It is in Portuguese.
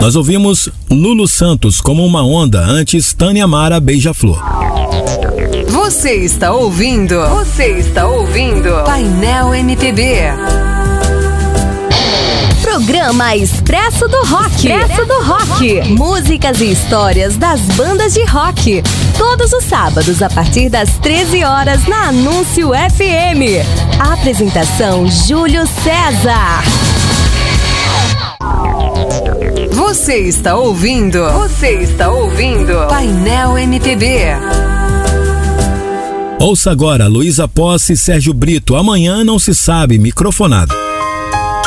Nós ouvimos Lulu Santos, Como uma Onda, antes Tânia Mara, Beija-Flor. Você está ouvindo Painel MPB. Programa Expresso do Rock. Músicas e histórias das bandas de rock. Todos os sábados a partir das 13 horas na Anúncio FM. Apresentação Júlio César. Você está ouvindo Painel MPB. Ouça agora Luísa Posse e Sérgio Brito, Amanhã Não Se Sabe, microfonado.